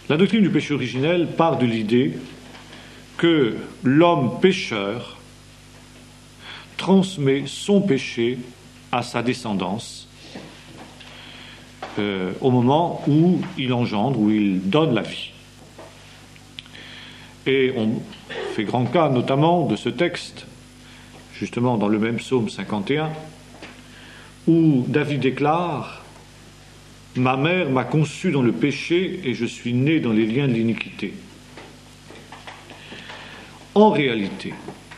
La doctrine du péché originel part de l'idée que l'homme pécheur transmet son péché à sa descendance au moment où il engendre, où il donne la vie. Et on fait grand cas notamment de ce texte, justement dans le même psaume 51, où David déclare « Ma mère m'a conçu dans le péché et je suis né dans les liens de l'iniquité ». En réalité,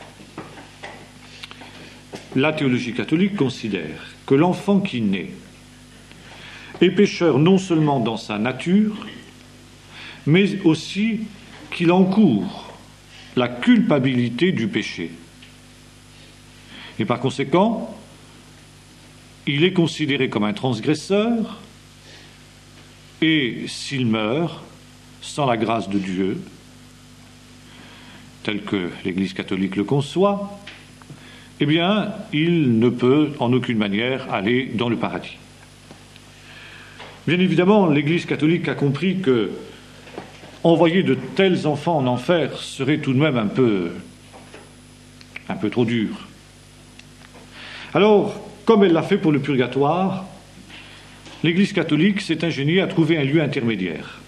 la théologie catholique considère que l'enfant qui naît est pécheur non seulement dans sa nature, mais aussi qu'il encourt la culpabilité du péché. Et par conséquent, il est considéré comme un transgresseur, et s'il meurt sans la grâce de Dieu, tel que l'Église catholique le conçoit, eh bien, il ne peut en aucune manière aller dans le paradis. Bien évidemment, l'Église catholique a compris que envoyer de tels enfants en enfer serait tout de même un peu trop dur. Alors, comme elle l'a fait pour le purgatoire, l'Église catholique s'est ingéniée à trouver un lieu intermédiaire.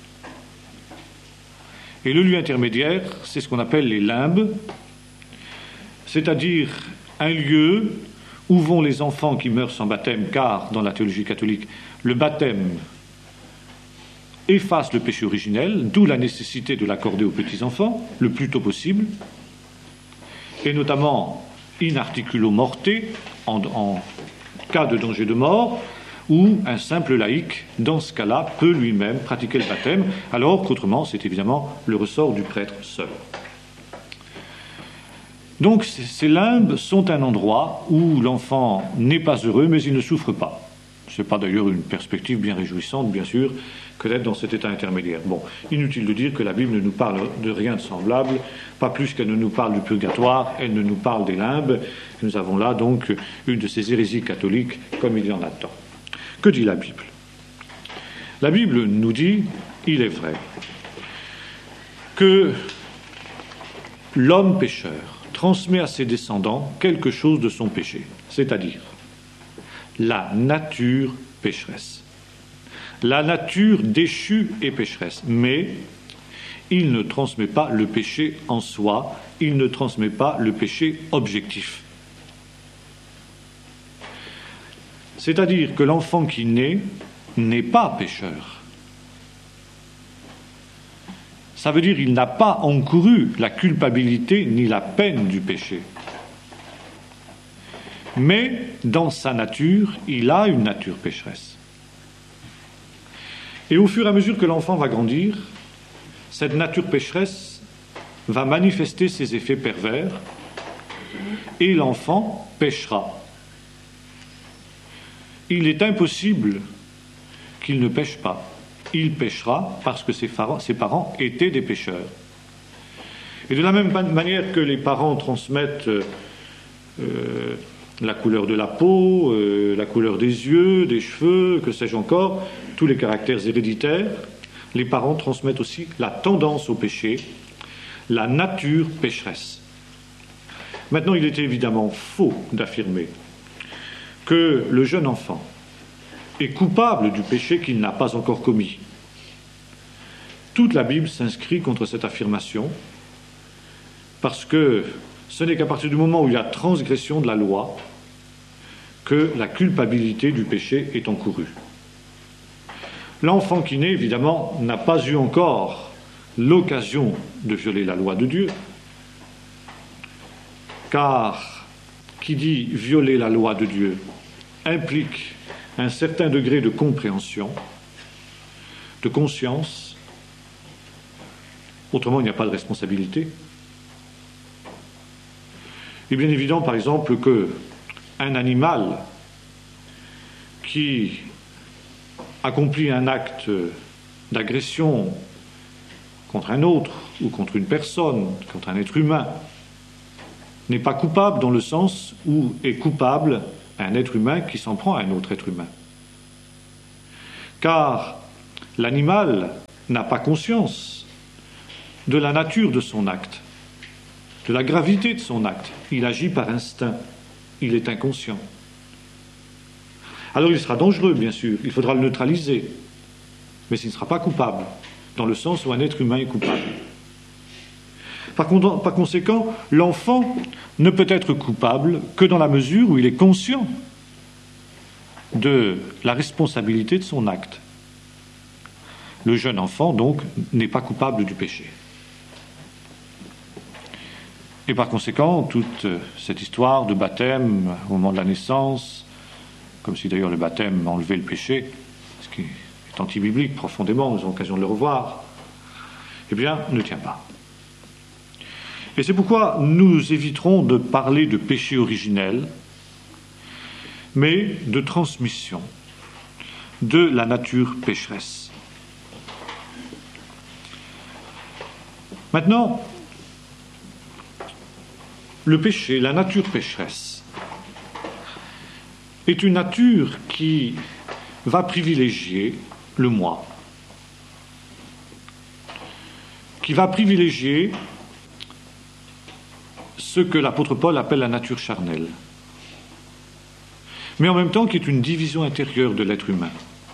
Et le lieu intermédiaire, c'est ce qu'on appelle les limbes, c'est-à-dire un lieu où vont les enfants qui meurent sans baptême, car dans la théologie catholique, le baptême efface le péché originel, d'où la nécessité de l'accorder aux petits-enfants le plus tôt possible, et notamment in articulo morte, en cas de danger de mort, où un simple laïc, dans ce cas-là, peut lui-même pratiquer le baptême, alors qu'autrement, c'est évidemment le ressort du prêtre seul. Donc, ces limbes sont un endroit où l'enfant n'est pas heureux, mais il ne souffre pas. Ce n'est pas d'ailleurs une perspective bien réjouissante, bien sûr, que d'être dans cet état intermédiaire. Bon, inutile de dire que la Bible ne nous parle de rien de semblable, pas plus qu'elle ne nous parle du purgatoire, elle ne nous parle des limbes. Nous avons là donc une de ces hérésies catholiques, comme il y en a tant. Que dit la Bible ? La Bible nous dit, il est vrai, que l'homme pécheur transmet à ses descendants quelque chose de son péché, c'est-à-dire la nature pécheresse. La nature déchue est pécheresse, mais il ne transmet pas le péché en soi, il ne transmet pas le péché objectif. C'est-à-dire que l'enfant qui naît n'est pas pécheur. Ça veut dire qu'il n'a pas encouru la culpabilité ni la peine du péché. Mais dans sa nature, il a une nature pécheresse. Et au fur et à mesure que l'enfant va grandir, cette nature pécheresse va manifester ses effets pervers et l'enfant péchera. Il est impossible qu'il ne pêche pas. Il péchera parce que ses parents étaient des pécheurs. Et de la même manière que les parents transmettent la couleur de la peau, la couleur des yeux, des cheveux, que sais-je encore, tous les caractères héréditaires, les parents transmettent aussi la tendance au péché, la nature pécheresse. Maintenant, il est évidemment faux d'affirmer que le jeune enfant est coupable du péché qu'il n'a pas encore commis. Toute la Bible s'inscrit contre cette affirmation parce que ce n'est qu'à partir du moment où il y a transgression de la loi que la culpabilité du péché est encourue. L'enfant qui naît, évidemment, n'a pas eu encore l'occasion de violer la loi de Dieu, car qui dit violer la loi de Dieu implique un certain degré de compréhension, de conscience. Autrement, il n'y a pas de responsabilité. Il est bien évident, par exemple, qu'un animal qui accomplit un acte d'agression contre un autre, ou contre une personne, contre un être humain, n'est pas coupable dans le sens où est coupable un être humain qui s'en prend à un autre être humain. Car l'animal n'a pas conscience de la nature de son acte, de la gravité de son acte. Il agit par instinct, il est inconscient. Alors il sera dangereux, bien sûr, il faudra le neutraliser, mais il ne sera pas coupable, dans le sens où un être humain est coupable. Par conséquent, l'enfant ne peut être coupable que dans la mesure où il est conscient de la responsabilité de son acte. Le jeune enfant, donc, n'est pas coupable du péché. Et par conséquent, toute cette histoire de baptême au moment de la naissance, comme si d'ailleurs le baptême enlevait le péché, ce qui est anti-biblique profondément, nous avons l'occasion de le revoir, eh bien, ne tient pas. Et c'est pourquoi nous éviterons de parler de péché originel, mais de transmission de la nature pécheresse. Maintenant, le péché, la nature pécheresse, est une nature qui va privilégier le moi, qui va privilégier ce que l'apôtre Paul appelle la nature charnelle, mais en même temps qui est une division intérieure de l'être humain.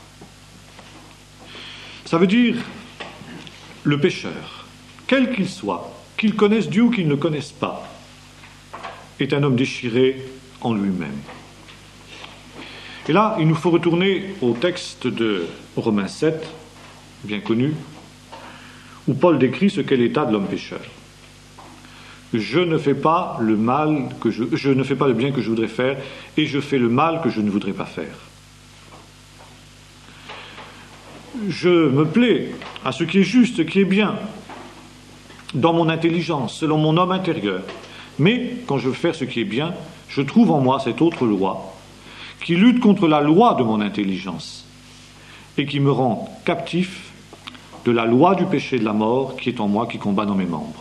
Ça veut dire le pécheur, quel qu'il soit, qu'il connaisse Dieu ou qu'il ne le connaisse pas, est un homme déchiré en lui-même. Et là, il nous faut retourner au texte de Romains 7, bien connu, où Paul décrit ce qu'est l'état de l'homme pécheur. Je ne fais pas le mal je ne fais pas le bien que je voudrais faire, et je fais le mal que je ne voudrais pas faire. Je me plais à ce qui est juste, ce qui est bien, dans mon intelligence, selon mon homme intérieur. Mais, quand je veux faire ce qui est bien, je trouve en moi cette autre loi, qui lutte contre la loi de mon intelligence, et qui me rend captif de la loi du péché et de la mort qui est en moi, qui combat dans mes membres.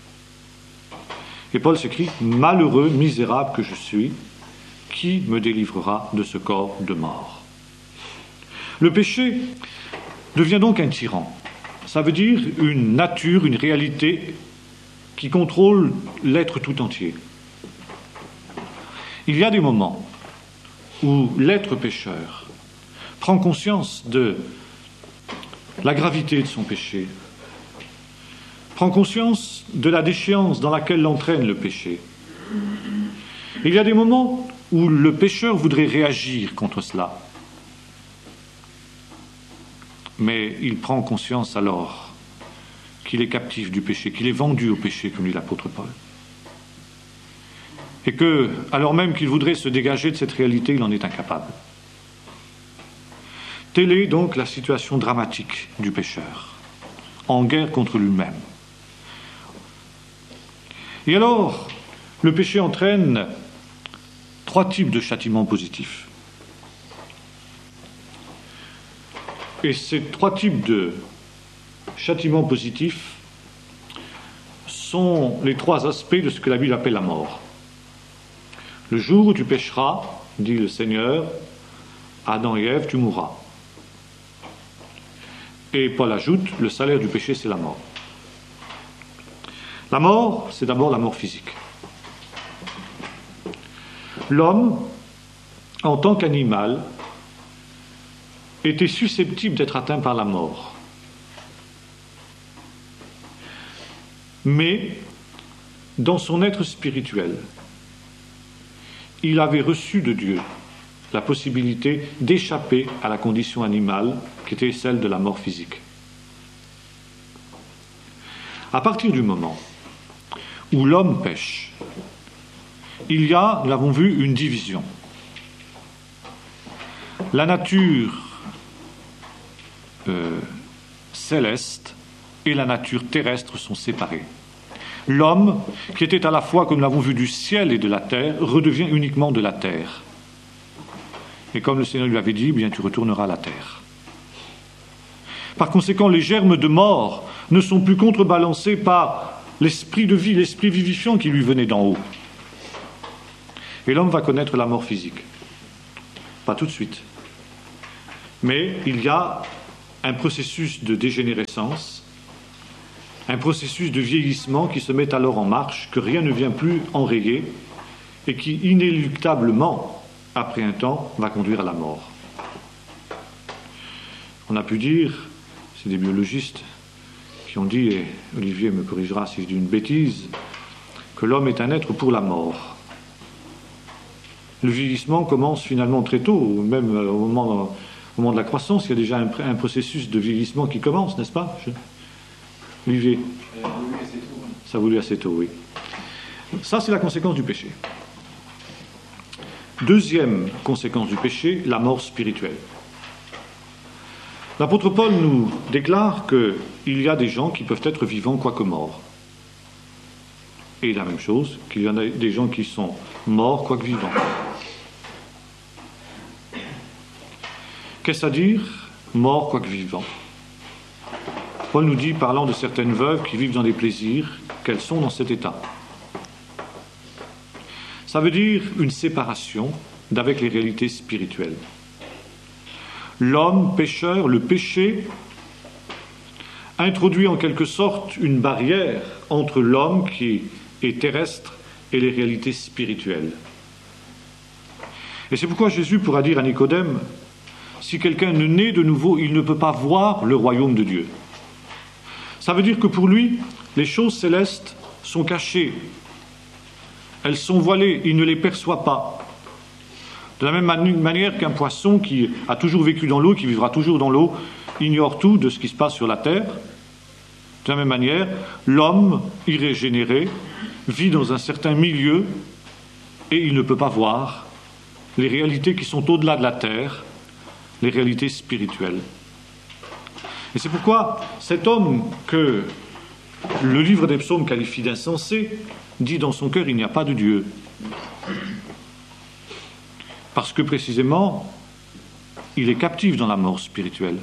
Et Paul s'écrit « Malheureux, misérable que je suis, qui me délivrera de ce corps de mort ?» Le péché devient donc un tyran. Ça veut dire une nature, une réalité qui contrôle l'être tout entier. Il y a des moments où l'être pécheur prend conscience de la gravité de son péché, prend conscience de la déchéance dans laquelle l'entraîne le péché. Il y a des moments où le pécheur voudrait réagir contre cela. Mais il prend conscience alors qu'il est captif du péché, qu'il est vendu au péché, comme dit l'apôtre Paul. Et que, alors même qu'il voudrait se dégager de cette réalité, il en est incapable. Telle est donc la situation dramatique du pécheur, en guerre contre lui-même. Et alors, le péché entraîne 3 types de châtiments positifs. Et ces 3 types de châtiments positifs sont les 3 aspects de ce que la Bible appelle la mort. Le jour où tu pécheras, dit le Seigneur, Adam et Ève, tu mourras. Et Paul ajoute, le salaire du péché, c'est la mort. La mort, c'est d'abord la mort physique. L'homme, en tant qu'animal, était susceptible d'être atteint par la mort. Mais, dans son être spirituel, il avait reçu de Dieu la possibilité d'échapper à la condition animale qui était celle de la mort physique. À partir du moment où l'homme pêche, il y a, nous l'avons vu, une division. La nature céleste et la nature terrestre sont séparées. L'homme, qui était à la fois, comme nous l'avons vu, du ciel et de la terre, redevient uniquement de la terre. Et comme le Seigneur lui avait dit, bien tu retourneras à la terre. Par conséquent, les germes de mort ne sont plus contrebalancés par l'esprit de vie, l'esprit vivifiant qui lui venait d'en haut. Et l'homme va connaître la mort physique. Pas tout de suite. Mais il y a un processus de dégénérescence, un processus de vieillissement qui se met alors en marche, que rien ne vient plus enrayer et qui inéluctablement, après un temps, va conduire à la mort. On a pu dire, c'est des biologistes qui ont dit, et Olivier me corrigera si je dis une bêtise, que l'homme est un être pour la mort. Le vieillissement commence finalement très tôt, même au moment de la croissance, il y a déjà un processus de vieillissement qui commence, n'est-ce pas, Olivier? Ça voulu assez tôt, oui. Ça, c'est la conséquence du péché. Deuxième conséquence du péché, la mort spirituelle. L'apôtre Paul nous déclare qu'il y a des gens qui peuvent être vivants quoique morts. Et la même chose, qu'il y en a des gens qui sont morts quoique vivants. Qu'est-ce à dire, mort quoique vivant? Paul nous dit, parlant de certaines veuves qui vivent dans des plaisirs, qu'elles sont dans cet état. Ça veut dire une séparation d'avec les réalités spirituelles. L'homme pécheur, le péché, introduit en quelque sorte une barrière entre l'homme qui est terrestre et les réalités spirituelles. Et c'est pourquoi Jésus pourra dire à Nicodème, si quelqu'un ne naît de nouveau, il ne peut pas voir le royaume de Dieu. Ça veut dire que pour lui, les choses célestes sont cachées. Elles sont voilées, il ne les perçoit pas. De la même manière qu'un poisson qui a toujours vécu dans l'eau, qui vivra toujours dans l'eau, ignore tout de ce qui se passe sur la terre. De la même manière, l'homme irrégénéré vit dans un certain milieu et il ne peut pas voir les réalités qui sont au-delà de la terre, les réalités spirituelles. Et c'est pourquoi cet homme que le livre des psaumes qualifie d'insensé dit dans son cœur il n'y a pas de Dieu. Parce que précisément, il est captif dans la mort spirituelle.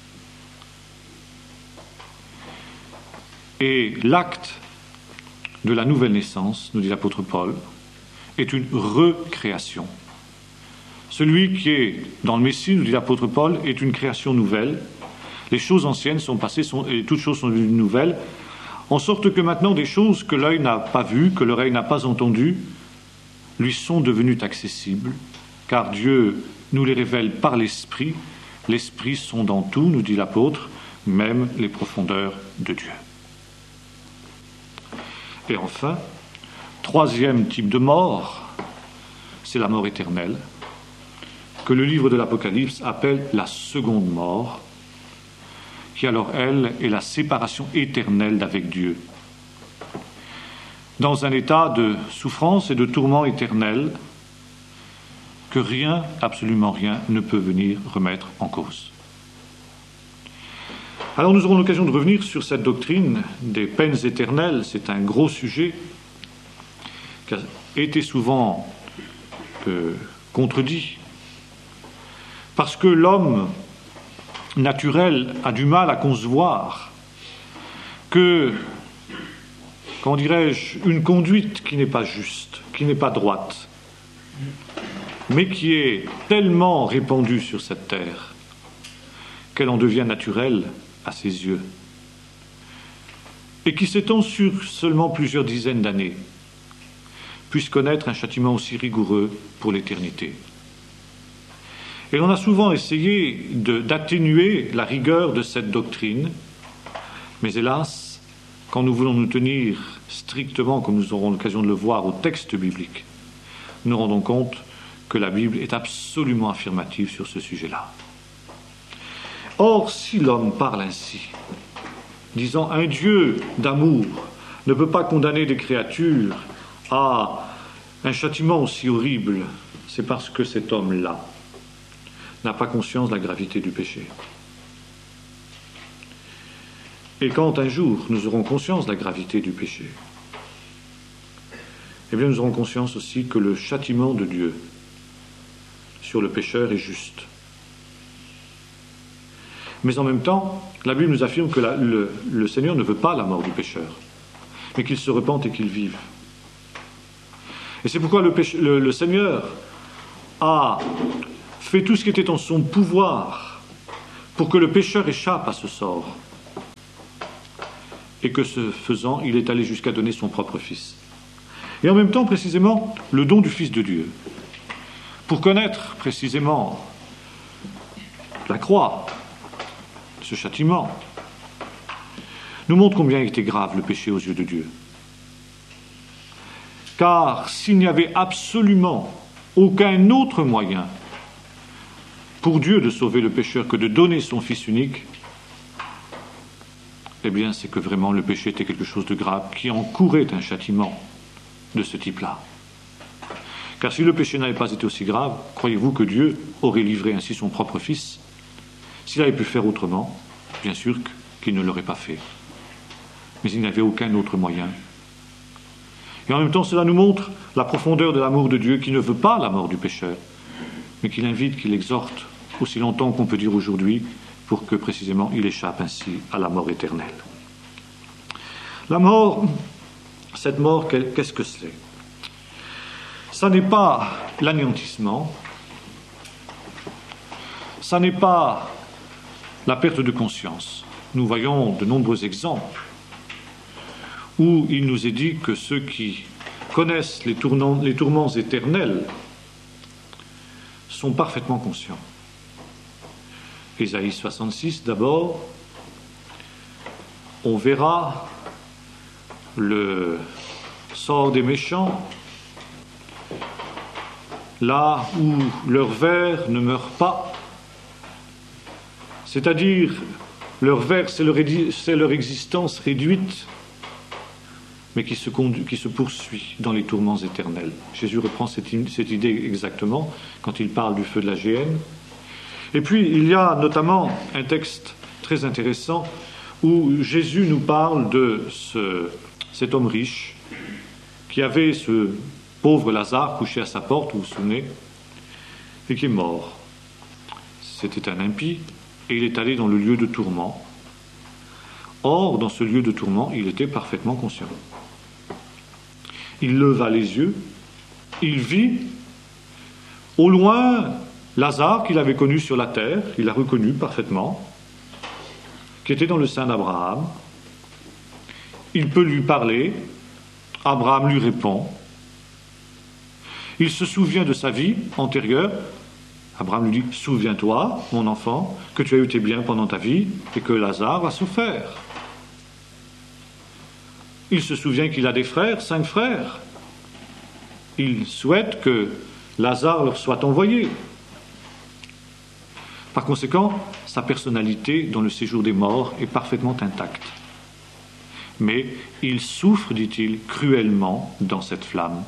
Et l'acte de la nouvelle naissance, nous dit l'apôtre Paul, est une recréation. Celui qui est dans le Messie, nous dit l'apôtre Paul, est une création nouvelle. Les choses anciennes sont passées et toutes choses sont devenues nouvelles, en sorte que maintenant des choses que l'œil n'a pas vues, que l'oreille n'a pas entendues, lui sont devenues accessibles, car Dieu nous les révèle par l'Esprit. L'Esprit sont dans tout, nous dit l'apôtre, même les profondeurs de Dieu. Et enfin, troisième type de mort, c'est la mort éternelle, que le livre de l'Apocalypse appelle la seconde mort, qui alors, elle, est la séparation éternelle d'avec Dieu. Dans un état de souffrance et de tourment éternel, que rien, absolument rien, ne peut venir remettre en cause. Alors nous aurons l'occasion de revenir sur cette doctrine des peines éternelles. C'est un gros sujet qui a été souvent contredit, parce que l'homme naturel a du mal à concevoir que, comment dirais-je, une conduite qui n'est pas juste, qui n'est pas droite, mais qui est tellement répandue sur cette terre qu'elle en devient naturelle à ses yeux, et qui s'étend sur seulement plusieurs dizaines d'années, puisse connaître un châtiment aussi rigoureux pour l'éternité. Et l'on a souvent essayé d'atténuer la rigueur de cette doctrine, mais hélas, quand nous voulons nous tenir strictement, comme nous aurons l'occasion de le voir, au texte biblique, nous nous rendons compte que la Bible est absolument affirmative sur ce sujet-là. Or, si l'homme parle ainsi, disant « un Dieu d'amour ne peut pas condamner des créatures à un châtiment aussi horrible », c'est parce que cet homme-là n'a pas conscience de la gravité du péché. Et quand un jour nous aurons conscience de la gravité du péché, eh bien nous aurons conscience aussi que le châtiment de Dieu sur le pécheur est juste. Mais en même temps, la Bible nous affirme que le Seigneur ne veut pas la mort du pécheur, mais qu'il se repente et qu'il vive. Et c'est pourquoi le Seigneur a fait tout ce qui était en son pouvoir pour que le pécheur échappe à ce sort. Et que ce faisant, il est allé jusqu'à donner son propre Fils. Et en même temps, précisément, le don du Fils de Dieu. Pour connaître précisément la croix, ce châtiment, nous montre combien était grave le péché aux yeux de Dieu. Car s'il n'y avait absolument aucun autre moyen pour Dieu de sauver le pécheur que de donner son Fils unique, eh bien c'est que vraiment le péché était quelque chose de grave qui encourait un châtiment de ce type-là. Car si le péché n'avait pas été aussi grave, croyez-vous que Dieu aurait livré ainsi son propre Fils? S'il avait pu faire autrement, bien sûr qu'il ne l'aurait pas fait. Mais il n'y avait aucun autre moyen. Et en même temps, cela nous montre la profondeur de l'amour de Dieu qui ne veut pas la mort du pécheur, mais qui l'invite, qui l'exhorte, aussi longtemps qu'on peut dire aujourd'hui, pour que précisément il échappe ainsi à la mort éternelle. La mort, cette mort, qu'est-ce que c'est? Ça n'est pas l'anéantissement, ça n'est pas la perte de conscience. Nous voyons de nombreux exemples où il nous est dit que ceux qui connaissent les tourments éternels sont parfaitement conscients. Ésaïe 66, d'abord, on verra le sort des méchants, là où leur vers ne meurt pas, c'est-à-dire leur vers, c'est leur existence réduite, mais qui se poursuit dans les tourments éternels. Jésus reprend cette idée exactement quand il parle du feu de la géhenne. Et puis, il y a notamment un texte très intéressant où Jésus nous parle de cet homme riche qui avait ce pauvre Lazare couché à sa porte, vous vous souvenez, et qui est mort. C'était un impie, et il est allé dans le lieu de tourment. Or, dans ce lieu de tourment, il était parfaitement conscient. Il leva les yeux, il vit au loin Lazare qu'il avait connu sur la terre, il l'a reconnu parfaitement, qui était dans le sein d'Abraham. Il peut lui parler, Abraham lui répond. Il se souvient de sa vie antérieure. Abraham lui dit, souviens-toi, mon enfant, que tu as eu tes biens pendant ta vie et que Lazare a souffert. Il se souvient qu'il a des frères, 5 frères. Il souhaite que Lazare leur soit envoyé. Par conséquent, sa personnalité dans le séjour des morts est parfaitement intacte. Mais il souffre, dit-il, cruellement dans cette flamme.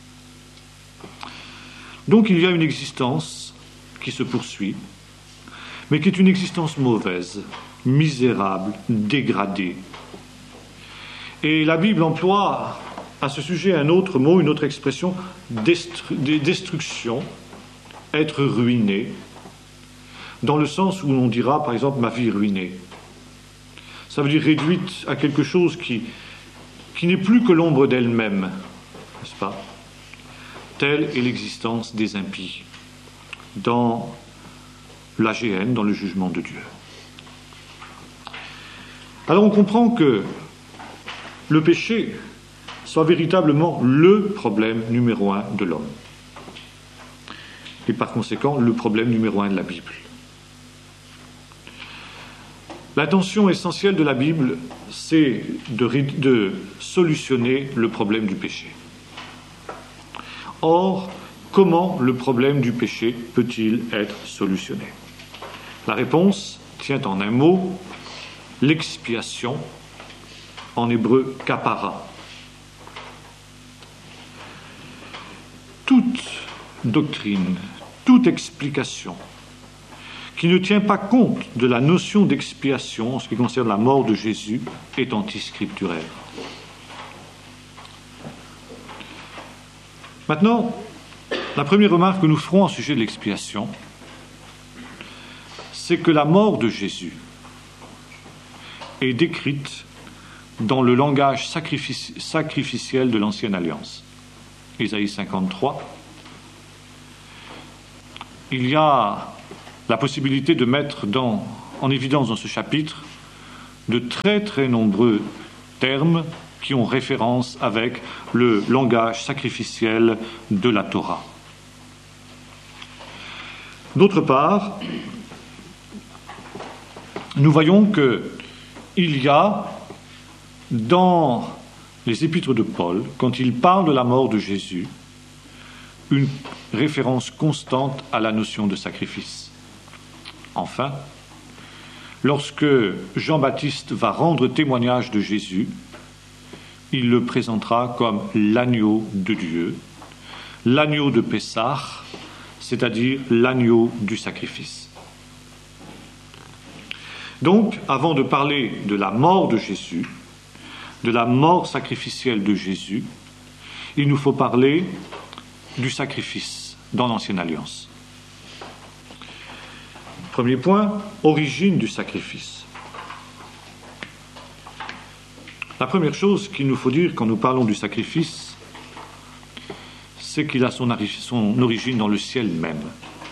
Donc il y a une existence qui se poursuit, mais qui est une existence mauvaise, misérable, dégradée. Et la Bible emploie à ce sujet un autre mot, une autre expression, destruction, être ruiné, dans le sens où l'on dira, par exemple, ma vie est ruinée. Ça veut dire réduite à quelque chose qui n'est plus que l'ombre d'elle-même, n'est-ce pas? Telle est l'existence des impies dans la géhenne, dans le jugement de Dieu. Alors on comprend que le péché soit véritablement le problème numéro 1 de l'homme. Et par conséquent, le problème numéro 1 de la Bible. L'intention essentielle de la Bible, c'est de solutionner le problème du péché. Or, comment le problème du péché peut-il être solutionné? La réponse tient en un mot, l'expiation, en hébreu kapara. Toute doctrine, toute explication qui ne tient pas compte de la notion d'expiation en ce qui concerne la mort de Jésus est antiscripturaire. Maintenant, la première remarque que nous ferons au sujet de l'expiation, c'est que la mort de Jésus est décrite dans le langage sacrificiel de l'Ancienne Alliance. Ésaïe 53. Il y a la possibilité de mettre dans en évidence dans ce chapitre de très très nombreux termes qui ont référence avec le langage sacrificiel de la Torah. D'autre part, nous voyons qu'il y a dans les épîtres de Paul, quand il parle de la mort de Jésus, une référence constante à la notion de sacrifice. Enfin, lorsque Jean-Baptiste va rendre témoignage de Jésus, il le présentera comme l'agneau de Dieu, l'agneau de Pessah, c'est-à-dire l'agneau du sacrifice. Donc, avant de parler de la mort de Jésus, de la mort sacrificielle de Jésus, il nous faut parler du sacrifice dans l'Ancienne Alliance. Premier point, origine du sacrifice. La première chose qu'il nous faut dire quand nous parlons du sacrifice, c'est qu'il a son origine dans le ciel même.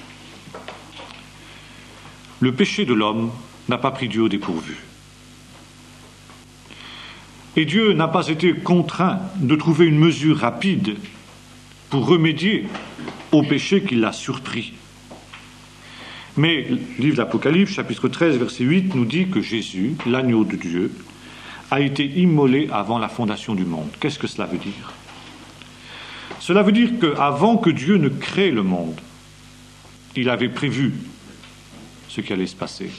Le péché de l'homme n'a pas pris Dieu au dépourvu. Et Dieu n'a pas été contraint de trouver une mesure rapide pour remédier au péché qui l'a surpris. Mais le livre d'Apocalypse, chapitre 13, verset 8, nous dit que Jésus, l'agneau de Dieu, a été immolé avant la fondation du monde. Qu'est-ce que cela veut dire ? Cela veut dire qu'avant que Dieu ne crée le monde, il avait prévu ce qui allait se passer.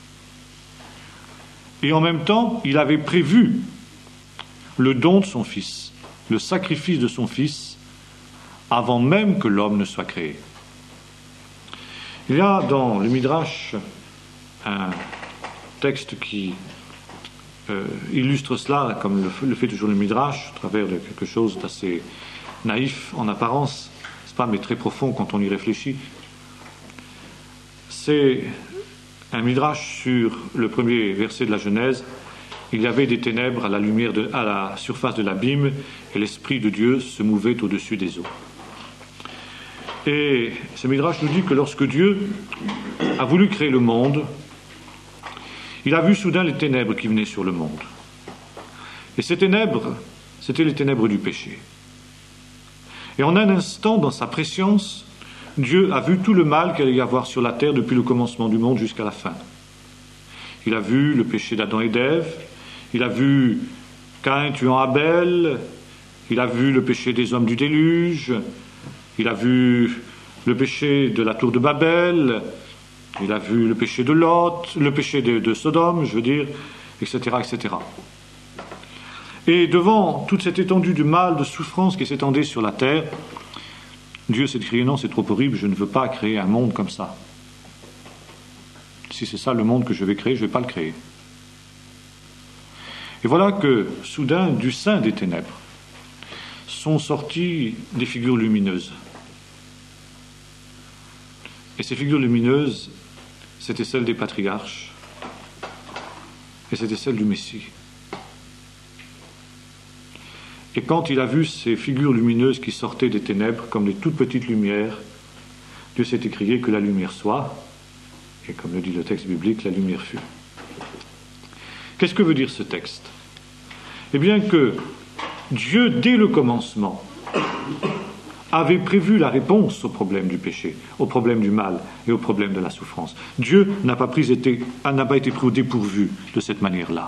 Et en même temps, il avait prévu le don de son Fils, le sacrifice de son Fils, avant même que l'homme ne soit créé. Il y a dans le Midrash un texte qui illustre cela, comme le fait toujours le Midrash, à travers de quelque chose d'assez naïf en apparence, n'est-ce pas, mais très profond quand on y réfléchit. C'est un Midrash sur le premier verset de la Genèse. Il y avait des ténèbres à la surface de l'abîme, et l'Esprit de Dieu se mouvait au-dessus des eaux. Et ce Midrash nous dit que lorsque Dieu a voulu créer le monde, il a vu soudain les ténèbres qui venaient sur le monde. Et ces ténèbres, c'était les ténèbres du péché. Et en un instant, dans sa préscience, Dieu a vu tout le mal qu'il allait y avoir sur la terre depuis le commencement du monde jusqu'à la fin. Il a vu le péché d'Adam et d'Ève, il a vu Caïn tuant Abel, il a vu le péché des hommes du déluge, il a vu le péché de la tour de Babel, il a vu le péché de Lot, le péché de Sodome, je veux dire, etc., etc. Et devant toute cette étendue de mal, de souffrance qui s'étendait sur la terre, Dieu s'est écrié, non, c'est trop horrible, je ne veux pas créer un monde comme ça. Si c'est ça le monde que je vais créer, je ne vais pas le créer. Et voilà que, soudain, du sein des ténèbres, sont sorties des figures lumineuses. Et ces figures lumineuses, c'était celles des patriarches, et c'était celles du Messie. Et quand il a vu ces figures lumineuses qui sortaient des ténèbres, comme des toutes petites lumières, Dieu s'est écrié que la lumière soit, et comme le dit le texte biblique, la lumière fut. Qu'est-ce que veut dire ce texte ? Eh bien que Dieu, dès le commencement, avait prévu la réponse au problème du péché, au problème du mal et au problème de la souffrance. Dieu n'a pas été pris au dépourvu de cette manière-là.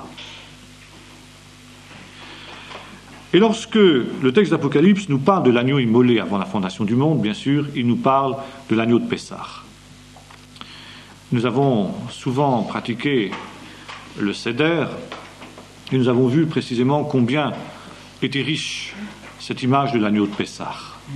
Et lorsque le texte d'Apocalypse nous parle de l'agneau immolé avant la fondation du monde, bien sûr, il nous parle de l'agneau de Pessah. Nous avons souvent pratiqué le Seder et nous avons vu précisément combien était riche cette image de l'agneau de Pessah.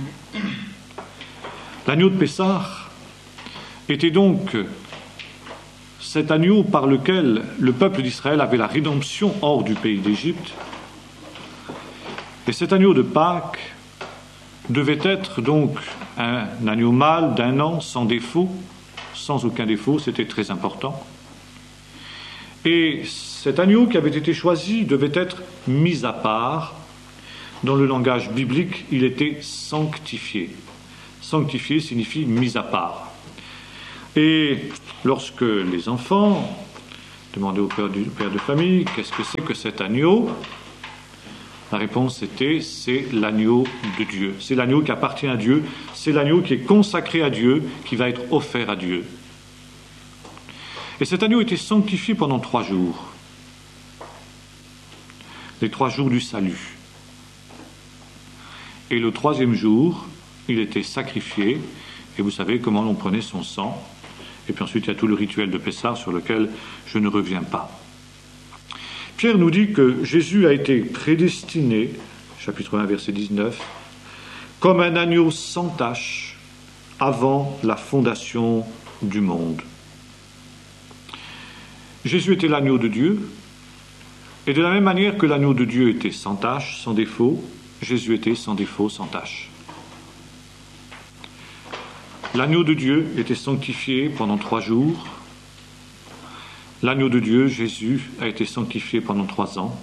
L'agneau de Pessah était donc cet agneau par lequel le peuple d'Israël avait la rédemption hors du pays d'Égypte. Et cet agneau de Pâques devait être donc un agneau mâle d'1 an, sans défaut, sans aucun défaut, c'était très important. Et cet agneau qui avait été choisi devait être mis à part. Dans le langage biblique, il était sanctifié. Sanctifié signifie mis à part. Et lorsque les enfants Demandez au père de famille, qu'est-ce que c'est que cet agneau? La réponse était, c'est l'agneau de Dieu. C'est l'agneau qui appartient à Dieu. C'est l'agneau qui est consacré à Dieu, qui va être offert à Dieu. Et cet agneau était sanctifié pendant 3 jours. Les 3 jours du salut. Et le 3e jour, il était sacrifié. Et vous savez comment on prenait son sang. Et puis ensuite, il y a tout le rituel de Pessah sur lequel je ne reviens pas. Pierre nous dit que Jésus a été prédestiné, chapitre 1, verset 19, comme un agneau sans tache avant la fondation du monde. Jésus était l'agneau de Dieu, et de la même manière que l'agneau de Dieu était sans tache, sans défaut, Jésus était sans défaut, sans tache. L'agneau de Dieu était sanctifié pendant 3 jours. L'agneau de Dieu, Jésus, a été sanctifié pendant 3 ans.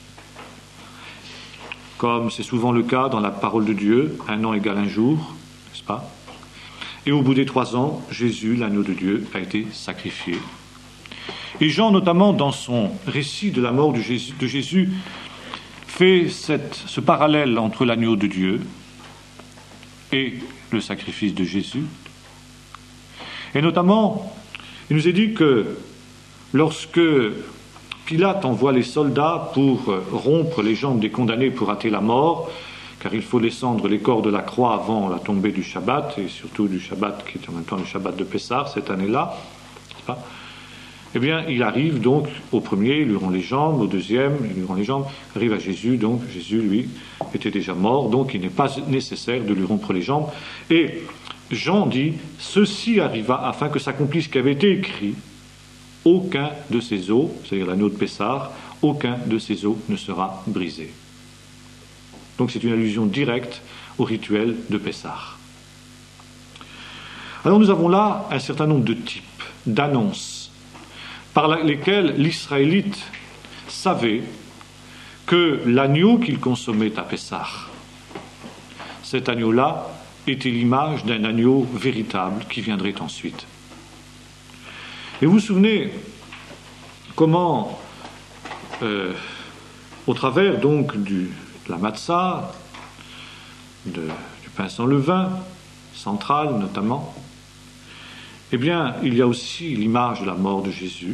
Comme c'est souvent le cas dans la parole de Dieu, 1 an égale 1 jour, n'est-ce pas? Et au bout des 3 ans, Jésus, l'agneau de Dieu, a été sacrifié. Et Jean, notamment dans son récit de la mort de Jésus, fait ce parallèle entre l'agneau de Dieu et le sacrifice de Jésus. Et notamment, il nous est dit que lorsque Pilate envoie les soldats pour rompre les jambes des condamnés pour hâter la mort, car il faut descendre les corps de la croix avant la tombée du Shabbat, et surtout du Shabbat qui est en même temps le Shabbat de Pessah, cette année-là, n'est-ce pas? Eh bien, il arrive donc au premier, il lui rend les jambes, au deuxième, il lui rend les jambes, arrive à Jésus, donc Jésus, lui, était déjà mort, donc il n'est pas nécessaire de lui rompre les jambes. Et Jean dit, ceci arriva afin que s'accomplisse ce qui avait été écrit, aucun de ces os, c'est-à-dire l'agneau de Pessah, aucun de ces os ne sera brisé. Donc c'est une allusion directe au rituel de Pessah. Alors nous avons là un certain nombre de types, d'annonces, par lesquelles l'Israélite savait que l'agneau qu'il consommait à Pessah, cet agneau-là était l'image d'un agneau véritable qui viendrait ensuite. Et vous vous souvenez comment, au travers donc de la matzah, du pain sans levain, central notamment, eh bien, il y a aussi l'image de la mort de Jésus,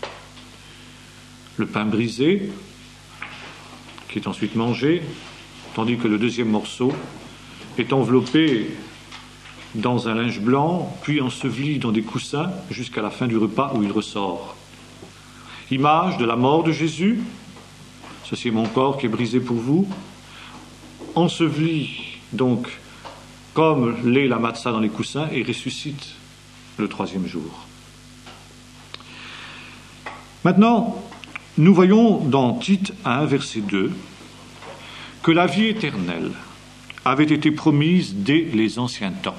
le pain brisé, qui est ensuite mangé, tandis que le deuxième morceau est enveloppé dans un linge blanc, puis enseveli dans des coussins jusqu'à la fin du repas où il ressort. Image de la mort de Jésus, ceci est mon corps qui est brisé pour vous, enseveli donc comme l'est la matzah dans les coussins et ressuscite le 3e jour. Maintenant, nous voyons dans Tite 1, verset 2, que la vie éternelle avait été promise dès les anciens temps.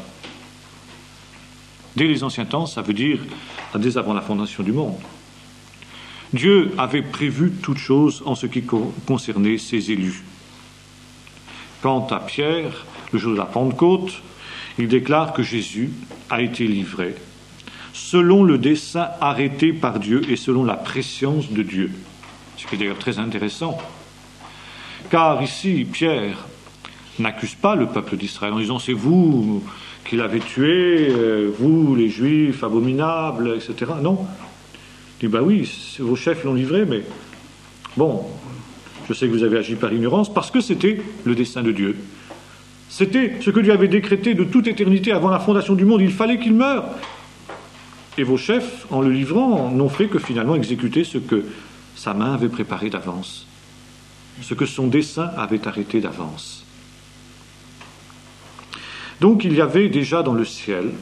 Dès les anciens temps, ça veut dire dès avant la fondation du monde. Dieu avait prévu toutes choses en ce qui concernait ses élus. Quant à Pierre, le jour de la Pentecôte, il déclare que Jésus a été livré selon le dessein arrêté par Dieu et selon la prescience de Dieu. Ce qui est d'ailleurs très intéressant. Car ici, Pierre n'accuse pas le peuple d'Israël en disant « c'est vous qui l'avez tué, vous les Juifs abominables, etc. » Non. Il dit « bah oui, vos chefs l'ont livré, mais bon, je sais que vous avez agi par ignorance parce que c'était le dessein de Dieu. C'était ce que Dieu avait décrété de toute éternité avant la fondation du monde. Il fallait qu'il meure. Et vos chefs, en le livrant, n'ont fait que finalement exécuter ce que sa main avait préparé d'avance, ce que son dessein avait arrêté d'avance. » Donc il y avait déjà dans le ciel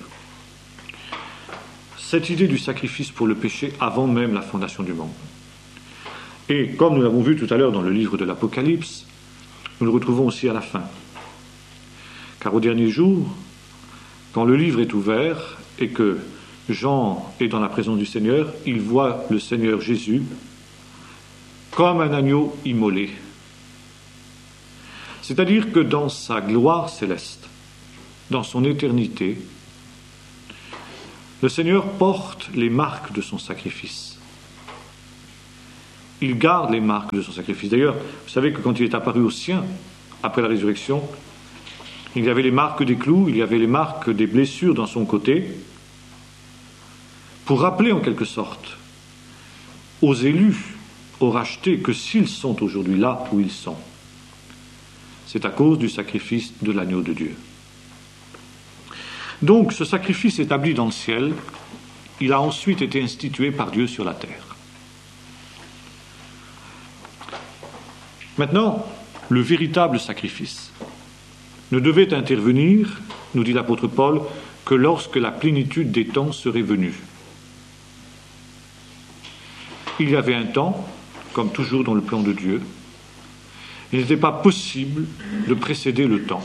cette idée du sacrifice pour le péché avant même la fondation du monde. Et comme nous l'avons vu tout à l'heure dans le livre de l'Apocalypse, nous le retrouvons aussi à la fin. Car au dernier jour, quand le livre est ouvert et que Jean est dans la présence du Seigneur, il voit le Seigneur Jésus comme un agneau immolé. C'est-à-dire que dans sa gloire céleste, dans son éternité, le Seigneur porte les marques de son sacrifice. il garde les marques de son sacrifice. D'ailleurs, vous savez que quand il est apparu aux siens, après la résurrection, il y avait les marques des clous, il y avait les marques des blessures dans son côté, pour rappeler en quelque sorte aux élus, aux rachetés, que s'ils sont aujourd'hui là où ils sont, c'est à cause du sacrifice de l'agneau de Dieu. Donc, ce sacrifice établi dans le ciel, il a ensuite été institué par Dieu sur la terre. Maintenant, le véritable sacrifice ne devait intervenir, nous dit l'apôtre Paul, que lorsque la plénitude des temps serait venue. Il y avait un temps, comme toujours dans le plan de Dieu, il n'était pas possible de précéder le temps.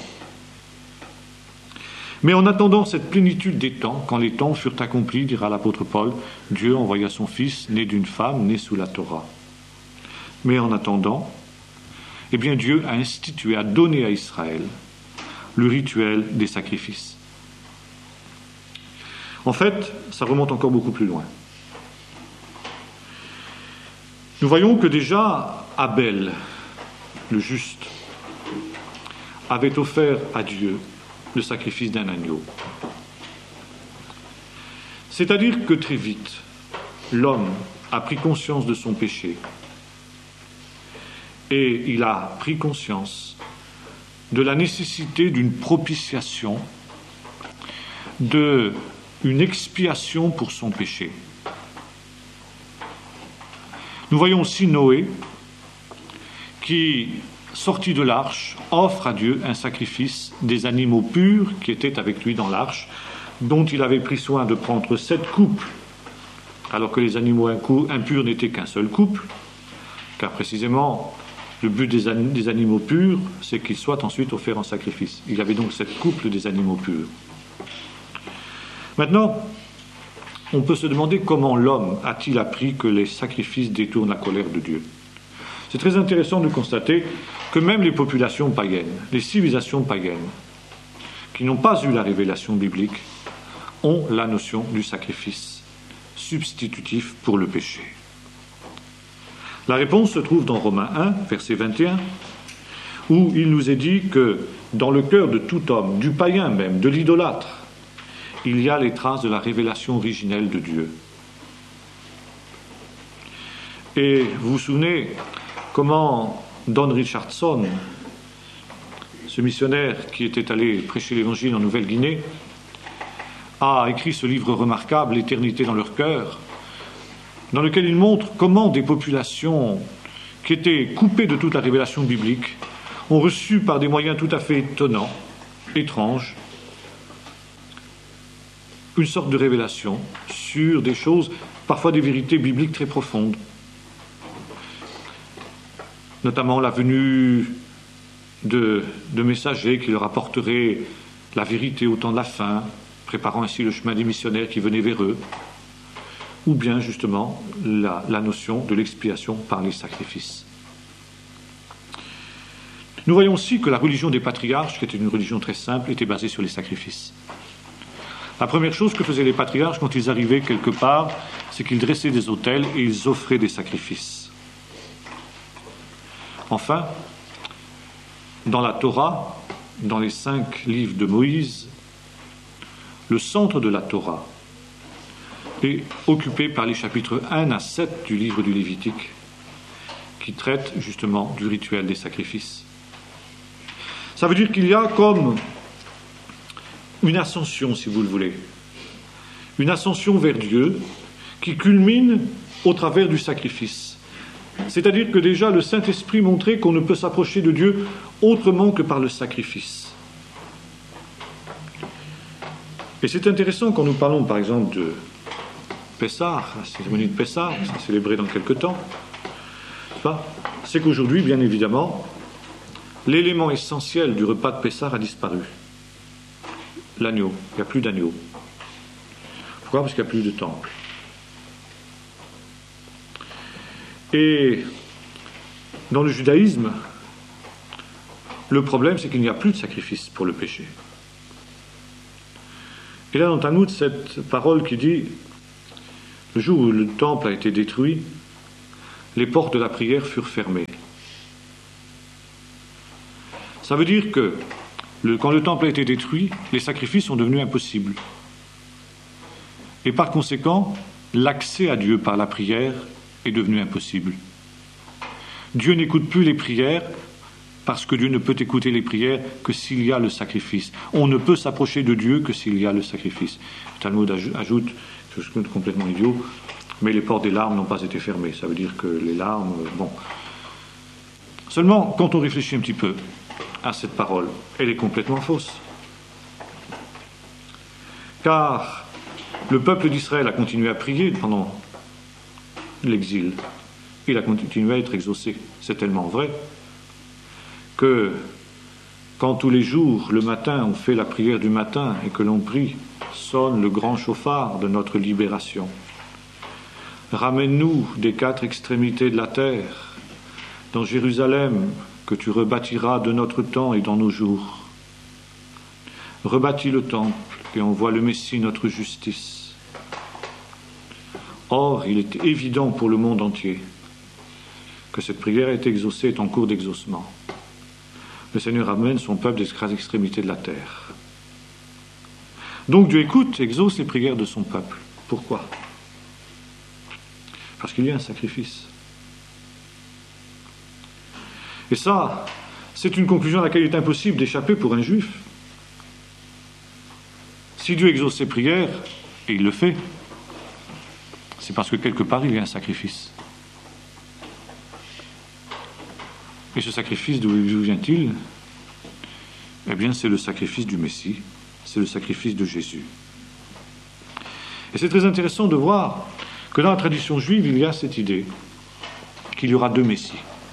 Mais en attendant cette plénitude des temps, quand les temps furent accomplis, dira l'apôtre Paul, Dieu envoya son Fils, né d'une femme, né sous la Torah. Mais en attendant, eh bien Dieu a institué, a donné à Israël le rituel des sacrifices. En fait, ça remonte encore beaucoup plus loin. Nous voyons que déjà Abel, le juste, avait offert à Dieu le sacrifice d'un agneau. C'est-à-dire que très vite, l'homme a pris conscience de son péché et il a pris conscience de la nécessité d'une propitiation, d'une expiation pour son péché. Nous voyons aussi Noé qui, sorti de l'arche, offre à Dieu un sacrifice des animaux purs qui étaient avec lui dans l'arche, dont il avait pris soin de prendre 7 couples, alors que les animaux impurs n'étaient qu'un seul couple, car précisément le but des animaux purs, c'est qu'ils soient ensuite offerts en sacrifice. Il y avait donc 7 couples des animaux purs. Maintenant, on peut se demander comment l'homme a-t-il appris que les sacrifices détournent la colère de Dieu. C'est très intéressant de constater que même les populations païennes, les civilisations païennes, qui n'ont pas eu la révélation biblique, ont la notion du sacrifice substitutif pour le péché. La réponse se trouve dans Romains 1, verset 21, où il nous est dit que dans le cœur de tout homme, du païen même, de l'idolâtre, il y a les traces de la révélation originelle de Dieu. Et vous vous souvenez comment Don Richardson, ce missionnaire qui était allé prêcher l'évangile en Nouvelle-Guinée, a écrit ce livre remarquable, L'éternité dans leur cœur, dans lequel il montre comment des populations qui étaient coupées de toute la révélation biblique ont reçu par des moyens tout à fait étonnants, étranges, une sorte de révélation sur des choses, parfois des vérités bibliques très profondes. Notamment la venue de messagers qui leur apporteraient la vérité au temps de la fin, préparant ainsi le chemin des missionnaires qui venaient vers eux, ou bien justement la notion de l'expiation par les sacrifices. Nous voyons aussi que la religion des patriarches, qui était une religion très simple, était basée sur les sacrifices. La première chose que faisaient les patriarches quand ils arrivaient quelque part, c'est qu'ils dressaient des autels et ils offraient des sacrifices. Enfin, dans la Torah, dans les 5 livres de Moïse, le centre de la Torah est occupé par les chapitres 1 à 7 du livre du Lévitique, qui traitent justement du rituel des sacrifices. Ça veut dire qu'il y a comme une ascension, si vous le voulez, une ascension vers Dieu qui culmine au travers du sacrifice. C'est-à-dire que déjà le Saint-Esprit montrait qu'on ne peut s'approcher de Dieu autrement que par le sacrifice. Et c'est intéressant quand nous parlons par exemple de Pessah, la cérémonie de Pessah, qui sera célébrée dans quelque temps, c'est qu'aujourd'hui, bien évidemment, l'élément essentiel du repas de Pessah a disparu. L'agneau. Il n'y a plus d'agneau. Pourquoi ? Parce qu'il n'y a plus de temple. Et dans le judaïsme, le problème, c'est qu'il n'y a plus de sacrifice pour le péché. Et là, dans Talmud, cette parole qui dit, le jour où le temple a été détruit, les portes de la prière furent fermées. Ça veut dire que quand le temple a été détruit, les sacrifices sont devenus impossibles. Et par conséquent, l'accès à Dieu par la prière est devenu impossible. Dieu n'écoute plus les prières parce que Dieu ne peut écouter les prières que s'il y a le sacrifice. On ne peut s'approcher de Dieu que s'il y a le sacrifice. Le Talmud ajoute, c'est complètement idiot, mais les portes des larmes n'ont pas été fermées. Ça veut dire que les larmes, bon. Seulement, quand on réfléchit un petit peu à cette parole, elle est complètement fausse. Car le peuple d'Israël a continué à prier pendant l'exil. Il a continué à être exaucé. C'est tellement vrai que quand tous les jours, le matin, on fait la prière du matin et que l'on prie, sonne le grand chauffard de notre libération. Ramène-nous des quatre extrémités de la terre, dans Jérusalem, que tu rebâtiras de notre temps et dans nos jours. Rebâtis le temple et envoie le Messie, notre justice. Or, il est évident pour le monde entier que cette prière est exaucée, est en cours d'exaucement. Le Seigneur ramène son peuple des extrémités de la terre. Donc Dieu écoute, exauce les prières de son peuple. Pourquoi ? Parce qu'il y a un sacrifice. Et ça, c'est une conclusion à laquelle il est impossible d'échapper pour un juif. Si Dieu exauce ses prières, et il le fait, c'est parce que quelque part il y a un sacrifice. Et ce sacrifice, d'où vient-il ? Eh bien, c'est le sacrifice du Messie, c'est le sacrifice de Jésus. Et c'est très intéressant de voir que dans la tradition juive, il y a cette idée qu'il y aura deux Messies.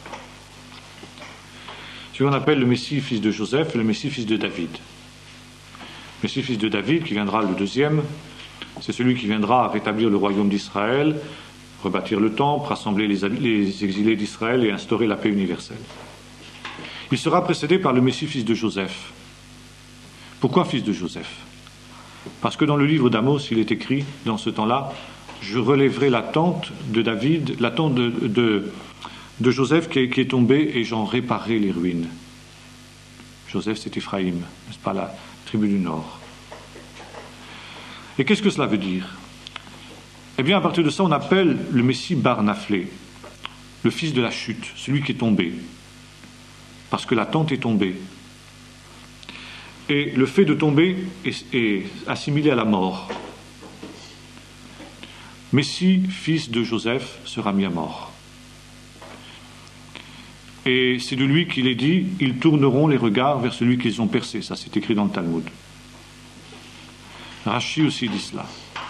Ce qu'on appelle le Messie fils de Joseph et le Messie fils de David. Le Messie fils de David, qui viendra le deuxième, c'est celui qui viendra rétablir le royaume d'Israël, rebâtir le temple, rassembler les exilés d'Israël et instaurer la paix universelle. Il sera précédé par le Messie fils de Joseph. Pourquoi fils de Joseph ? Parce que dans le livre d'Amos, il est écrit, dans ce temps-là, je relèverai la tente de David, la tente de Joseph qui est tombée, et j'en réparerai les ruines. Joseph, c'est Éphraïm, n'est-ce pas, la tribu du Nord. Et qu'est-ce que cela veut dire ? Eh bien, à partir de ça, on appelle le Messie Bar Naphlé, le fils de la chute, celui qui est tombé, parce que la tente est tombée. Et le fait de tomber est assimilé à la mort. Messie, fils de Joseph, sera mis à mort. Et c'est de lui qu'il est dit, ils tourneront les regards vers celui qu'ils ont percé. Ça, c'est écrit dans le Talmud. Rashi aussi dit cela.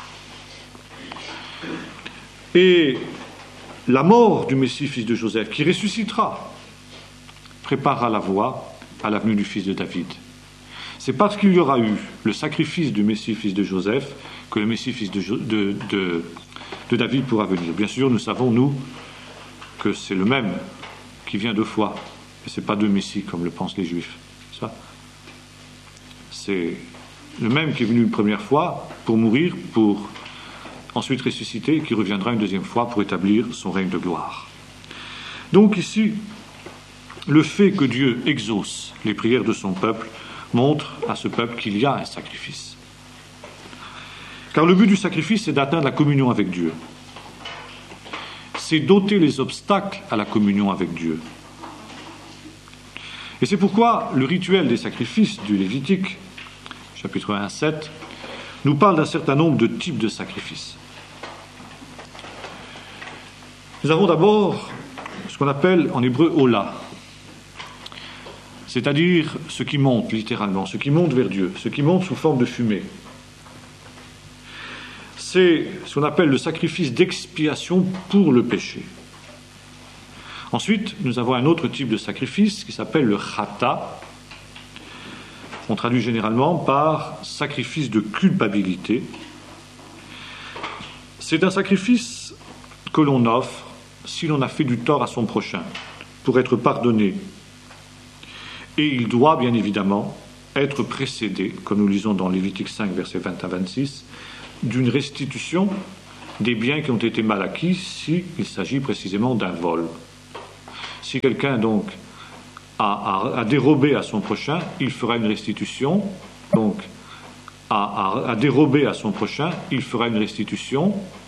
Et la mort du Messie, fils de Joseph, qui ressuscitera, préparera la voie à la venue du fils de David. C'est parce qu'il y aura eu le sacrifice du Messie, fils de Joseph, que le Messie, fils de David pourra venir. Bien sûr, nous savons, nous, que c'est le même qui vient deux fois. Et ce n'est pas deux Messies, comme le pensent les Juifs. Ça, c'est le même qui est venu une première fois pour mourir, pour ensuite ressusciter, et qui reviendra une deuxième fois pour établir son règne de gloire. Donc ici, le fait que Dieu exauce les prières de son peuple montre à ce peuple qu'il y a un sacrifice. Car le but du sacrifice, c'est d'atteindre la communion avec Dieu. C'est d'ôter les obstacles à la communion avec Dieu. Et c'est pourquoi le rituel des sacrifices du Lévitique, chapitre 1, 7, nous parle d'un certain nombre de types de sacrifices. Nous avons d'abord ce qu'on appelle en hébreu Ola, c'est-à-dire ce qui monte littéralement, ce qui monte vers Dieu, ce qui monte sous forme de fumée. C'est ce qu'on appelle le sacrifice d'expiation pour le péché. Ensuite, nous avons un autre type de sacrifice qui s'appelle le chata. On traduit généralement par sacrifice de culpabilité. C'est un sacrifice que l'on offre si l'on a fait du tort à son prochain, pour être pardonné. Et il doit, bien évidemment, être précédé, comme nous lisons dans Lévitique 5, versets 20 à 26, d'une restitution des biens qui ont été mal acquis s'il s'agit précisément d'un vol. Si quelqu'un donc a dérobé à son prochain, il fera une restitution. Donc, a dérobé à son prochain, il fera une restitution